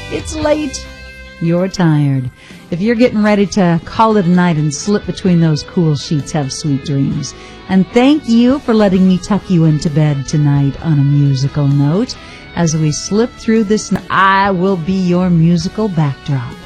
It's late. You're tired. If you're getting ready to call it a night and slip between those cool sheets, have sweet dreams. And thank you for letting me tuck you into bed tonight on a musical note. As we slip through this, I will be your musical backdrop.